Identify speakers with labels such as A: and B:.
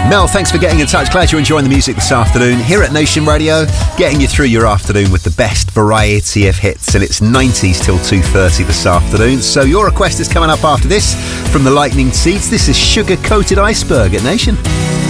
A: Mel, thanks for getting in touch. Glad you're enjoying the music this afternoon. Here at Nation Radio, getting you through your afternoon with the best variety of hits, and it's 90s till 2:30 this afternoon. So your request is coming up after this from the Lightning Seeds. This is Sugar Coated Iceberg at Nation.